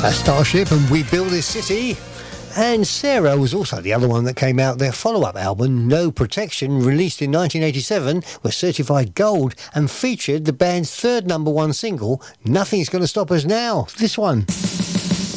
Starship and We Build This City. And Sarah was also the other one that came out. Their follow-up album, No Protection, released in 1987, was certified gold and featured the band's third #1 single, Nothing's Gonna Stop Us Now. This one.